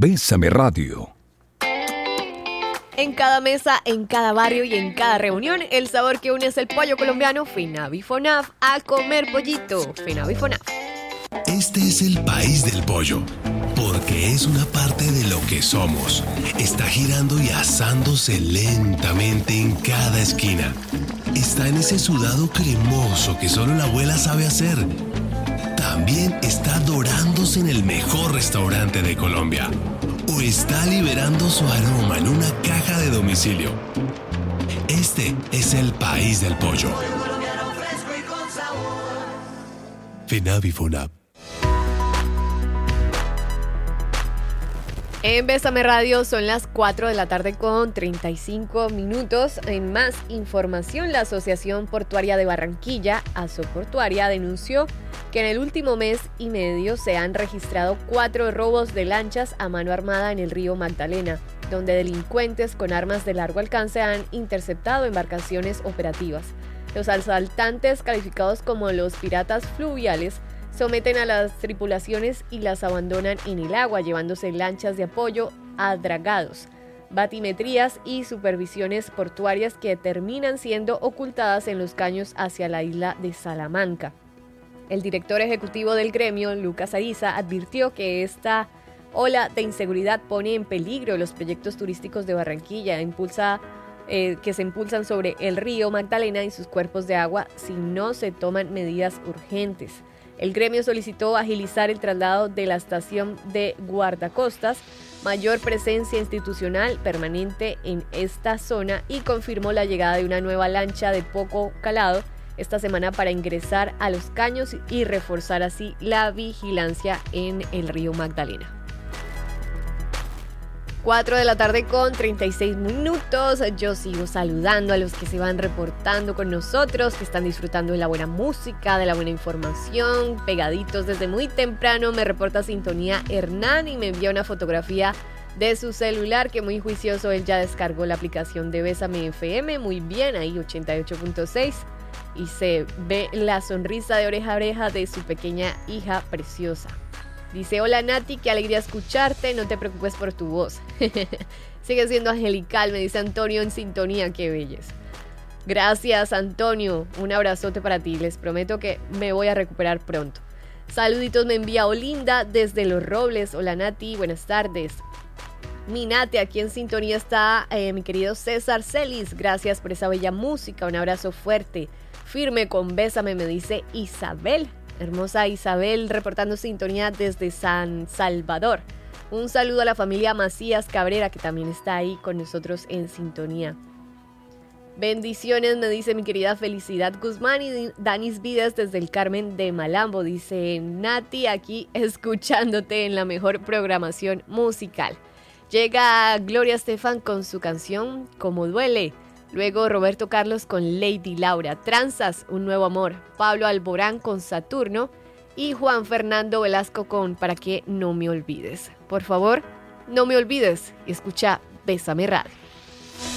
Bésame Radio. En cada mesa, en cada barrio y en cada reunión, el sabor que une es el pollo colombiano FENAVIFONAF. A comer pollito, FENAVIFONAF. Este es el país del pollo, porque es una parte de lo que somos. Está girando y asándose lentamente en cada esquina. Está en ese sudado cremoso que solo la abuela sabe hacer. También está dorándose en el mejor restaurante de Colombia. O está liberando su aroma en una caja de domicilio. Este es el país del pollo. FENAVIFONAF. En Bésame Radio son las 4 de la tarde con 35 minutos. En más información, la Asociación Portuaria de Barranquilla, Asoportuaria, denunció que en el último mes y medio se han registrado 4 robos de lanchas a mano armada en el río Magdalena, donde delincuentes con armas de largo alcance han interceptado embarcaciones operativas. Los asaltantes, calificados como los piratas fluviales, someten a las tripulaciones y las abandonan en el agua, llevándose lanchas de apoyo a dragados, batimetrías y supervisiones portuarias que terminan siendo ocultadas en los caños hacia la isla de Salamanca. El director ejecutivo del gremio, Lucas Ariza, advirtió que esta ola de inseguridad pone en peligro los proyectos turísticos de Barranquilla, que se impulsan sobre el río Magdalena y sus cuerpos de agua si no se toman medidas urgentes. El gremio solicitó agilizar el traslado de la estación de guardacostas, mayor presencia institucional permanente en esta zona y confirmó la llegada de una nueva lancha de poco calado esta semana para ingresar a los caños y reforzar así la vigilancia en el río Magdalena. 4 de la tarde con 36 minutos. Yo sigo saludando a los que se van reportando con nosotros, que están disfrutando de la buena música, de la buena información, pegaditos desde muy temprano. Me reporta sintonía Hernán y me envía una fotografía de su celular, que muy juicioso él ya descargó la aplicación de Bésame FM. Muy bien, ahí 88.6. Y se ve la sonrisa de oreja a oreja de su pequeña hija preciosa. Dice: hola Nati, qué alegría escucharte, no te preocupes por tu voz. Sigue siendo angelical, me dice Antonio en sintonía, qué belleza. Gracias Antonio, un abrazote para ti, les prometo que me voy a recuperar pronto. Saluditos me envía Olinda desde Los Robles. Hola Nati, buenas tardes. Mi Nati, aquí en sintonía está mi querido César Celis, gracias por esa bella música, un abrazo fuerte. Firme con Bésame, me dice Isabel. Hermosa Isabel, reportando sintonía desde San Salvador. Un saludo a la familia Macías Cabrera, que también está ahí con nosotros en sintonía. Bendiciones, me dice mi querida Felicidad Guzmán, y Danis Vidas desde el Carmen de Malambo. Dice: Nati, aquí escuchándote en la mejor programación musical. Llega Gloria Estefan con su canción Como Duele. Luego Roberto Carlos con Lady Laura, Tranzas, Un Nuevo Amor, Pablo Alborán con Saturno y Juan Fernando Velasco con Para que no me olvides. Por favor, no me olvides y escucha Bésame Radio.